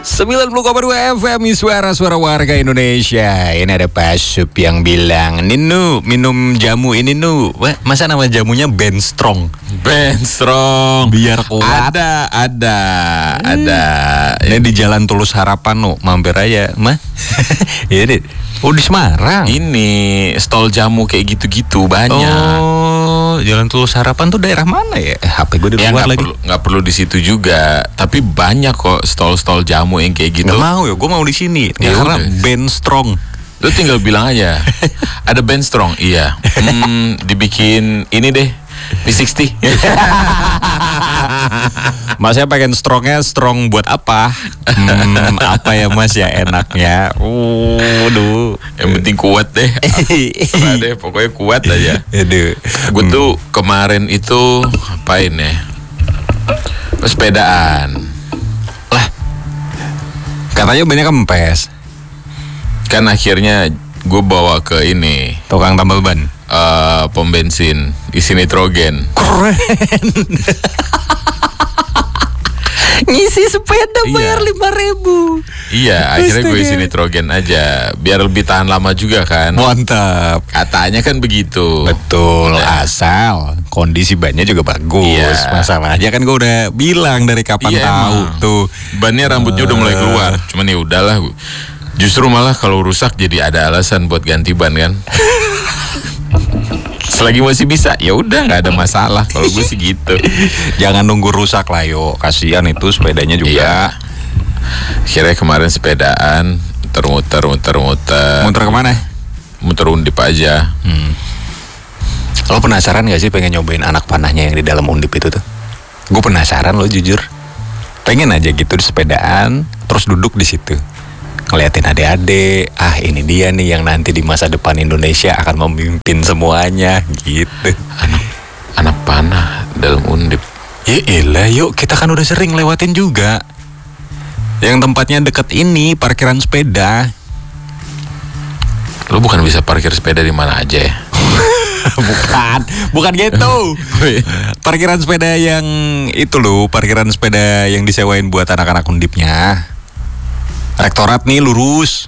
90,2 FM, suara-suara warga Indonesia. Ini ada Pak Sup yang bilang, Ninu minum jamu ini Nu. Wah, masa nama jamunya Ben Strong? Ben Strong. Biar kuat. Ada. Ini di Jalan Tulus Harapan Nu, mampir aja, mah. Ini di Semarang. Ini stol jamu kayak gitu-gitu banyak. Oh, Jalan Tulus Harapan tuh daerah mana ya? HP gue di luar lagi. Nggak perlu di situ juga, tapi banyak kok stol-stol jamu yang kayak gitu. Nggak mau ya, gue mau di sini. Ya, karena Ben Strong. Lu tinggal bilang aja, ada Ben Strong, iya. Dibikin ini deh, P60. Masnya pengen strong buat apa? Apa ya Mas ya enaknya? Aduh. Yang penting kuat deh. Serah deh, pokoknya kuat aja. Aduh. Gue tuh kemarin itu apain ya? Sepedaan. Lah. Katanya banyak kempes. Kan akhirnya gue bawa ke ini tukang tambal ban. Pom bensin isi nitrogen. Keren. Ngisi sepeda bayar 5.000. Iya, akhirnya gue isi nitrogen aja biar lebih tahan lama juga kan. Mantap. Katanya kan begitu. Betul, asal kondisi bannya juga bagus. Iya. Masalahnya kan gue udah bilang dari kapan tahu emang. tuh. Bannya rambutnya udah mulai keluar. Cuman ya udahlah. Justru malah kalau rusak jadi ada alasan buat ganti ban kan. Selagi masih bisa, ya udah nggak ada masalah. Kalau gue sih gitu. Jangan nunggu rusak lah yo, kasihan itu sepedanya juga. Iya. Akhirnya kemarin sepedaan, muter. Muter kemana? Muter Undip aja. Lo penasaran gak sih pengen nyobain anak panahnya yang di dalam Undip itu tuh? Gue penasaran lo jujur. Pengen aja gitu di sepedaan, terus duduk di situ. Ngeliatin adik-adik, ini dia nih yang nanti di masa depan Indonesia akan memimpin semuanya gitu. Anak panah dalam Undip. Ya elah yuk, kita kan udah sering lewatin juga. Yang tempatnya deket ini, parkiran sepeda. Lu bukan bisa parkir sepeda di mana aja ya? bukan gitu. Parkiran sepeda yang itu loh, parkiran sepeda yang disewain buat anak-anak Undipnya. Rektorat nih lurus.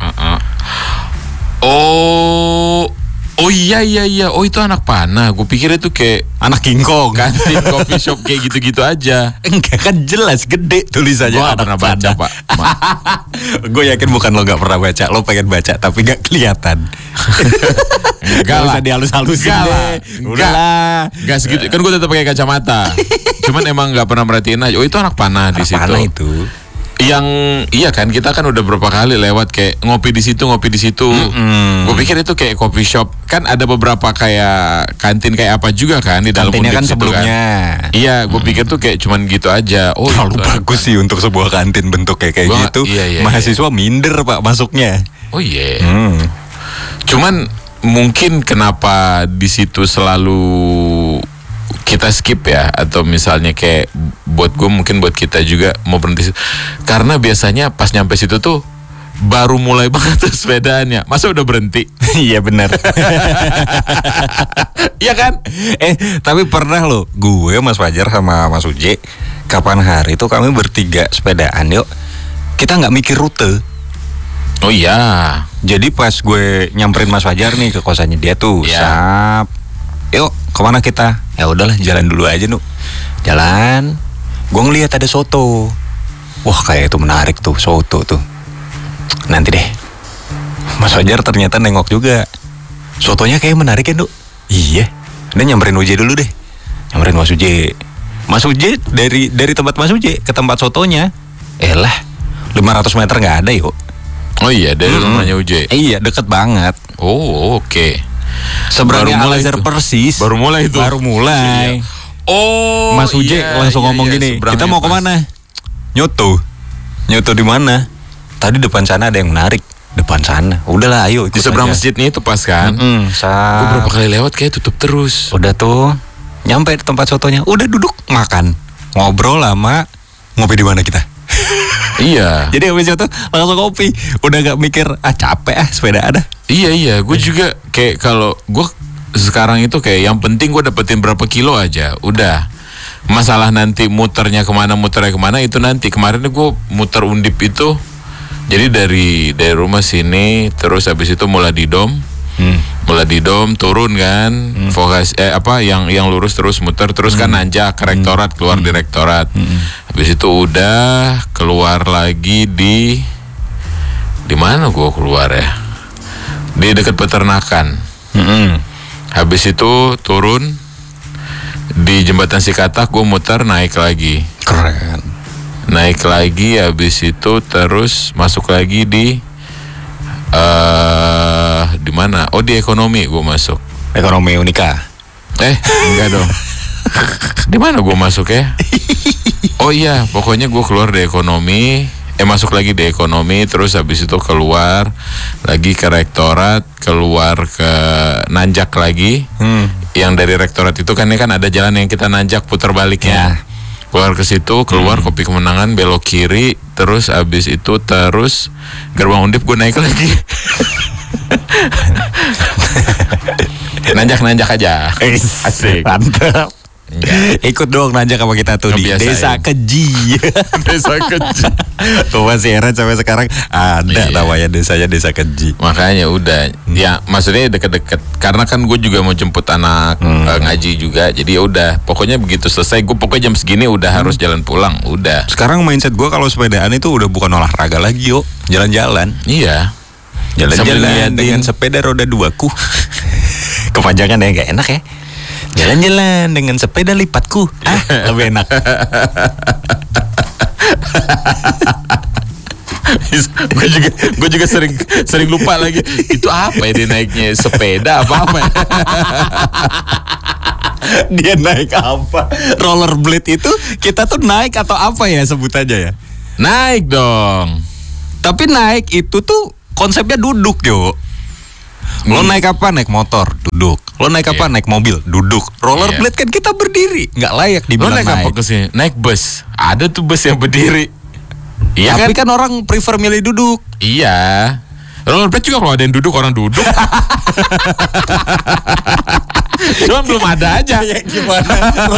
Oh iya. Oh itu anak panah. Gue pikir itu kayak anak King Kong. Kantin coffee shop kayak gitu-gitu aja. Enggak, kan jelas gede tulisannya. Gue gak pernah baca Pak. Gue yakin bukan lo gak pernah baca. Lo pengen baca tapi gak kelihatan. Enggak lah, dihalus-halusin deh. Udahlah. Enggak segitu. Kan gue tetap pakai kacamata. Cuman emang gak pernah merhatiin aja. Oh itu anak panah di situ. Panah itu. Yang iya kan, kita kan udah berapa kali lewat kayak ngopi di situ. Gue pikir itu kayak coffee shop. Kan ada beberapa kayak kantin kayak apa juga kan di dalam kantinnya kan sebelumnya kan. Iya, gue pikir tuh kayak cuman gitu aja. Oh, terlalu bagus sih untuk sebuah kantin bentuk kayak gitu. Iya, mahasiswa minder Pak masuknya. Oh iya. Cuman mungkin kenapa di situ selalu kita skip ya, atau misalnya kayak buat gue mungkin buat kita juga mau berhenti karena biasanya pas nyampe situ tuh baru mulai banget tuh sepedaannya, masa udah berhenti? Iya benar. Iya kan? Tapi pernah loh gue, Mas Fajar sama Mas Uji kapan hari itu kami bertiga sepedaan yuk, kita nggak mikir rute. Oh iya. Jadi pas gue nyamperin Mas Fajar nih ke kosannya dia tuh, Sap, yuk kemana kita? Ya udahlah jalan dulu aja Nu. Jalan, gue ngeliat ada soto. Wah kayak itu menarik tuh soto tuh. Nanti deh. Mas Fajar ternyata nengok juga. Sotonya kayak menarik ya Nu. Iya. Udah nyamperin Uji dulu deh. Nyamperin Mas Uji. Mas Uji dari tempat Mas Uji ke tempat sotonya. 500 meter nggak ada yuk. Oh iya, dari rumahnya Uji. Iya deket banget. Oh oke. Seberangnya Al-Azhar persis. Baru mulai itu. Iya. Oh, Mas Uje langsung ngomong gini, kita mau kemana? Nyoto di mana? Tadi depan sana ada yang menarik. Depan sana. Udahlah, ayo. Di seberang masjidnya itu pas kan? Gue berapa kali lewat kayak tutup terus. Udah tuh, nyampe di tempat sotonya. Udah duduk makan, ngobrol lama. Ngopi di mana kita? Iya. Jadi habis itu langsung kopi. Udah gak mikir capek sepeda ada. Iya. Gue juga kayak kalau gue sekarang itu kayak yang penting gue dapetin berapa kilo aja. Udah. Masalah nanti muternya kemana itu nanti. Kemarin gue muter Undip itu, jadi dari rumah sini terus habis itu mulai di Dom turun kan, Vokasi yang lurus terus muter terus kan nanjak ke rektorat, keluar di rektorat. Habis itu udah keluar lagi di mana gue keluar ya, di dekat peternakan. Habis itu turun di jembatan Sikatak, gue muter naik lagi. Keren. Naik lagi, habis itu terus masuk lagi di mana? Oh, di ekonomi gue masuk. Ekonomi Unika. Enggak dong. Di mana gue masuk ya? Oh iya, pokoknya gue keluar di ekonomi, masuk lagi di ekonomi, terus habis itu keluar lagi ke rektorat, keluar ke nanjak lagi. Yang dari rektorat itu kan ada jalan yang kita nanjak putar baliknya. Keluar ke situ, keluar Kopi Kemenangan, belok kiri, terus abis itu terus gerbang Undip gue naik lagi. Nanjak aja. Asik. Mantap. Ikut dong nanjak sama kita tuh di Desa Keji. Desa Keji. Tuh masih heran sampai sekarang ada namanya desanya Desa Keji. Makanya udah, ya maksudnya deket-deket. Karena kan gue juga mau jemput anak ngaji juga. Jadi ya udah, pokoknya begitu selesai gue pokoknya jam segini udah harus jalan pulang. Udah. Sekarang mindset gue kalau sepedaan itu udah bukan olahraga lagi, yuk jalan-jalan. Iya. Jalan-jalan dengan sepeda roda 2-ku. Kepanjangan ya nggak enak ya. Jalan-jalan dengan sepeda lipatku. Lebih enak. Gue juga sering lupa lagi. Itu apa ya dia naiknya, sepeda apa ya? Dia naik apa? Rollerblade itu kita tuh naik atau apa ya sebutannya ya? Naik dong. Tapi naik itu tuh konsepnya duduk, yo. Lo naik apa? Naik motor, duduk. Lo naik apa? Naik mobil, duduk. Rollerblade kan kita berdiri, nggak layak dibilang naik. Lo naik apa kesini? Naik bus. Ada tuh bus yang berdiri. Iya, tapi kan orang prefer milih duduk. Iya. Rollerblade juga kalau ada yang duduk, orang duduk. Cuma belum ada aja. Ya, gimana?